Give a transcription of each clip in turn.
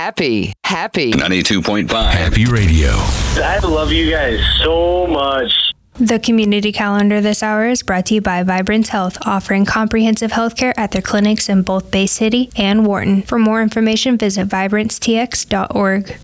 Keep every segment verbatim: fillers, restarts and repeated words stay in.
happy, happy. ninety-two point five Happy Radio. I love you guys so much. The community calendar this hour is brought to you by Vibrance Health, offering comprehensive health care at their clinics in both Bay City and Wharton. For more information, visit vibrance t x dot org.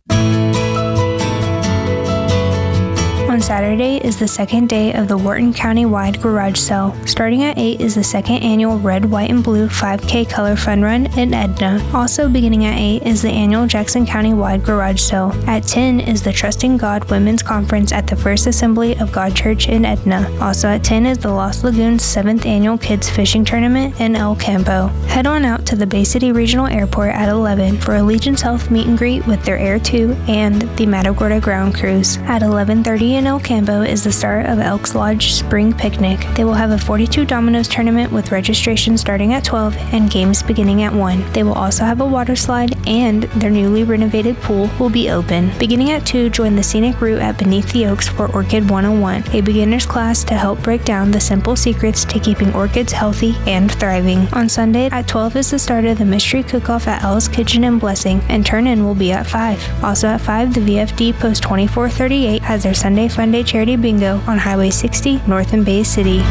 On Saturday is the second day of the Wharton County-wide garage sale. Starting at eight is the second annual Red, White, and Blue five K Color Fun Run in Edna. Also beginning at eight is the annual Jackson County-wide garage sale. At ten is the Trusting God Women's Conference at the First Assembly of God Church in Edna. Also at ten is the Lost Lagoons seventh Annual Kids Fishing Tournament in El Campo. Head on out to the Bay City Regional Airport at eleven for Allegiance Health meet and greet with their Air two and the Matagorda Ground Cruise. At eleven thirty in El Campo is the start of Elks Lodge Spring Picnic. They will have a forty-two Dominoes tournament with registration starting at twelve and games beginning at one. They will also have a water slide, and their newly renovated pool will be open. Beginning at two, join the scenic route at Beneath the Oaks for Orchid one oh one, a beginner's class to help break down the simple secrets to keeping orchids healthy and thriving. On Sunday at twelve is the start of the Mystery Cook-Off at Alice Kitchen and Blessing, and turn-in will be at five. Also at five, the V F D Post twenty-four thirty-eight has their Sunday Fun Day Charity Bingo on Highway sixty, north in Bay City.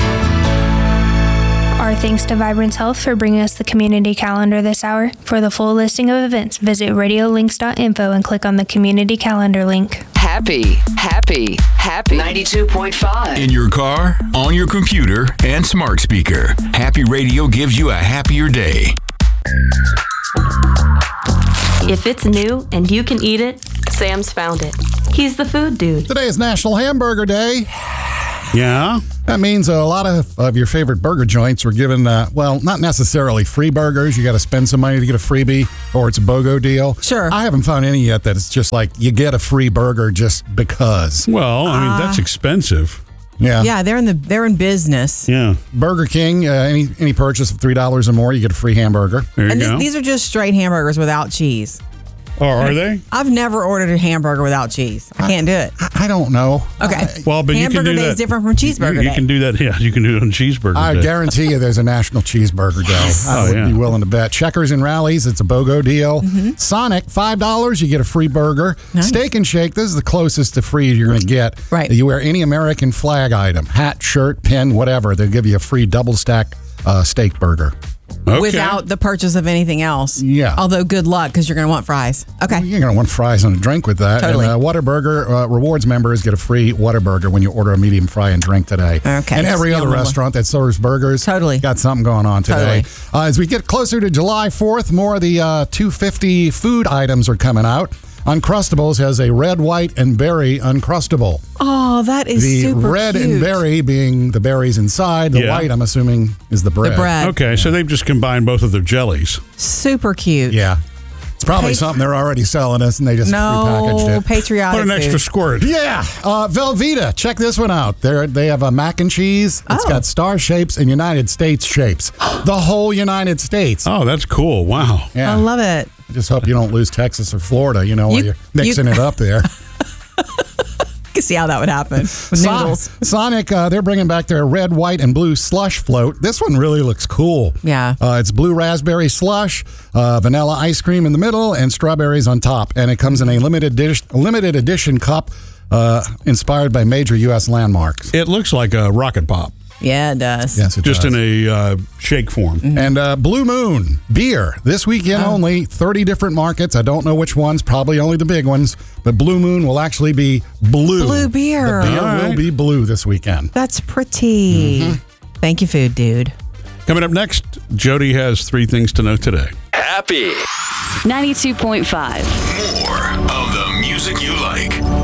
Our thanks to Vibrance Health for bringing us the community calendar this hour. For the full listing of events, visit radiolinks dot info and click on the community calendar link. Happy, happy, happy. ninety-two point five. In your car, on your computer, and smart speaker, Happy Radio gives you a happier day. If it's new and you can eat it, Sam's found it. He's the food dude. Today is National Hamburger Day. Yeah? That means a lot of, of your favorite burger joints were given, uh, well, not necessarily free burgers. You got to spend some money to get a freebie, or it's a BOGO deal. Sure. I haven't found any yet that it's just like you get a free burger just because. Well, I mean, Uh, that's expensive. Yeah. Yeah, they're in the they're in business. Yeah. Burger King, uh, any any purchase of three dollars or more, you get a free hamburger. There you And this, go. these are just straight hamburgers without cheese. Oh, are they? I've never ordered a hamburger without cheese. I can't do it. I, I don't know. Okay. I, Well, but Hamburger you can do day that. is different from cheeseburger you, you day. can do that. Yeah, you can do it on cheeseburger I day. guarantee you there's a National Cheeseburger Day. I Oh, would yeah. be willing to bet. Checkers and Rallies, it's a BOGO deal. Mm-hmm. Sonic, five dollars, you get a free burger. Nice. Steak and Shake, this is the closest to free you're going to get. Right. You wear any American flag item, hat, shirt, pin, whatever, they'll give you a free double stack uh, steak burger. Okay. Without the purchase of anything else. Yeah. Although good luck because you're going to want fries. Okay. You're going to want fries and a drink with that. Totally. And uh, Whataburger uh, rewards members get a free Whataburger when you order a medium fry and drink today. Okay. And every other Yum. restaurant that serves burgers Totally. got something going on today. Totally. Uh, as we get closer to July fourth, more of the uh, two fifty food items are coming out. Uncrustables has a red, white, and berry Uncrustable. Oh, that is The super red cute. and berry being the berries inside. The Yeah. white, I'm assuming, is the bread. The bread. Okay, so they've just combined both of their jellies. Super cute. Yeah. It's probably Pat- something they're already selling us, and they just repackaged No, it. patriotic Put an extra food. squirt. Yeah, uh, Velveeta. Check this one out. They they have a mac and cheese. It's Oh. got star shapes and United States shapes. The whole United States. Oh, that's cool. Wow. Yeah. I love it. I just hope you don't lose Texas or Florida. You know, while You- you're mixing you- it up there. I can see how that would happen with Son- noodles. Sonic, uh, they're bringing back their red, white, and blue slush float. This one really looks cool. Yeah. Uh, it's blue raspberry slush, uh, vanilla ice cream in the middle, and strawberries on top. And it comes in a limited dish, limited edition cup uh, inspired by major U S landmarks. It looks like a rocket pop, Yeah, it does. Yes, it just does. in a uh, shake form. And uh, Blue Moon beer this weekend Oh. only. thirty different markets. I don't know which ones. Probably only the big ones. But Blue Moon will actually be blue. Blue beer. The beer All right. will be blue this weekend. That's pretty. Mm-hmm. Thank you, food dude. Coming up next, Jody has three things to know today. Happy. ninety-two point five. More of the music you like.